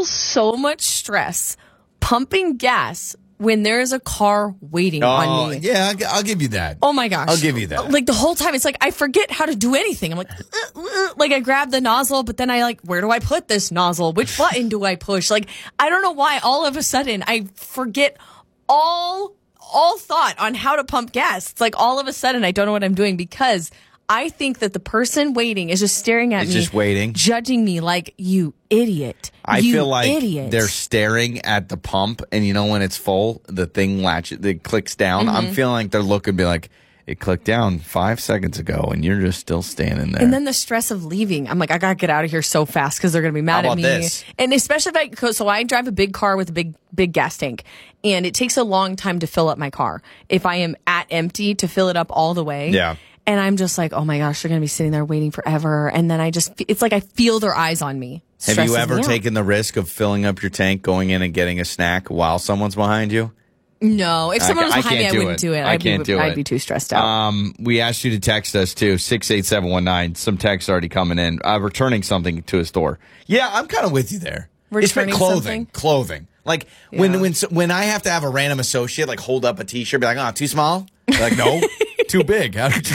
so much stress pumping gas when there is a car waiting on me. Yeah, I'll give you that. Oh my gosh. I'll give you that. Like the whole time, it's like I forget how to do anything. I'm like, like I grab the nozzle, but then where do I put this nozzle? Which button do I push? Like, I don't know why all of a sudden I forget all thought on how to pump gas. It's like all of a sudden I don't know what I'm doing because I think that the person waiting is just staring at me. Just waiting. Judging me like, you idiot. I feel like they're staring at the pump, and when it's full, the thing it clicks down. I'm feeling like they're looking, be like, it clicked down 5 seconds ago, and you're just still standing there. And then the stress of leaving. I'm like, I got to get out of here so fast because they're going to be mad at me. This? And especially if I drive a big car with a big gas tank, and it takes a long time to fill up my car. If I am at empty to fill it up all the way. Yeah. And I'm just like, oh my gosh, they're going to be sitting there waiting forever. And then it's like I feel their eyes on me. Have you ever taken the risk of filling up your tank, going in and getting a snack while someone's behind you? No. If someone was behind me, I wouldn't do it. I can't do it. I'd be too stressed out. We asked you to text us too, 68719. Some texts already coming in. Returning something to a store. Yeah, I'm kind of with you there. Returning it's clothing. something? Clothing. Like when I have to have a random associate like hold up a t-shirt, be like, oh, too small? Like, no, too big.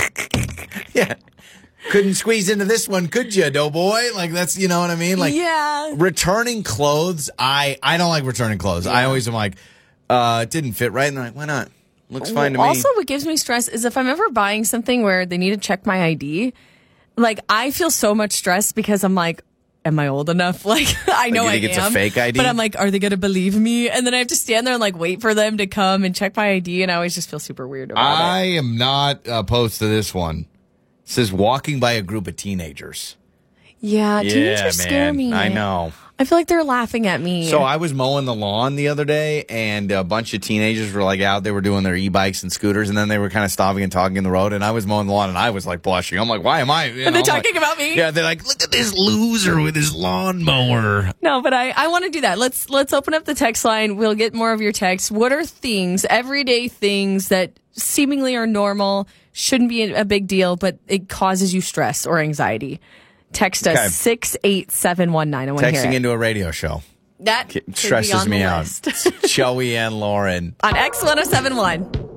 Yeah. Couldn't squeeze into this one, could you, doughboy? Like, that's, you know what I mean? Like, yeah. Returning clothes, I don't like returning clothes. Yeah. I always am like, it didn't fit right. And they're like, why not? Looks fine to me. Also, what gives me stress is if I'm ever buying something where they need to check my ID, like, I feel so much stress because I'm like, am I old enough? Like, I know I am. It's a fake ID? But I'm like, are they going to believe me? And then I have to stand there and like wait for them to come and check my ID. And I always just feel super weird about it. I am not opposed to this one. It says walking by a group of teenagers. Yeah, teenagers scare me. I know. I feel like they're laughing at me. So I was mowing the lawn the other day, and a bunch of teenagers were like out. They were doing their e-bikes and scooters, and then they were kind of stopping and talking in the road. And I was mowing the lawn, and I was like blushing. I'm like, why am I? Are they talking about me? Yeah, they're like, look at this loser with his lawnmower. No, but I want to do that. Let's open up the text line. We'll get more of your texts. What are things, everyday things that seemingly are normal, shouldn't be a big deal, but it causes you stress or anxiety? Text us 68719. I want to hear it. Texting into a radio show. That stresses me out. List. Joey and Lauren on X1071.